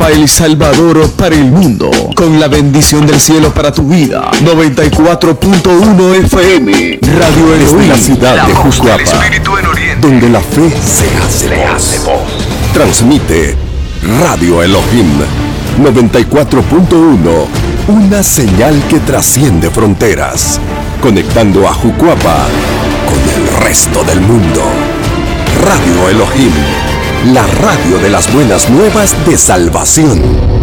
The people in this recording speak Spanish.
El Salvador para el mundo, con la bendición del cielo para tu vida. 94.1 FM, Radio Elohim, la ciudad de Jujuapa, donde la fe se hace voz. Transmite Radio Elohim 94.1, una señal que trasciende fronteras, conectando a Jujuapa con el resto del mundo. Radio Elohim, la radio de las buenas nuevas de salvación.